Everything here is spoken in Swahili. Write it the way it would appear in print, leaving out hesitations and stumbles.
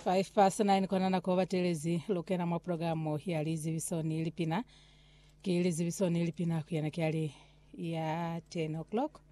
5:09 konana ko batelezi lokena mwa programu ya Lizi Visoni Lipina. Ki Lizi Visoni Lipina kuyana kyali ya 10 o'clock.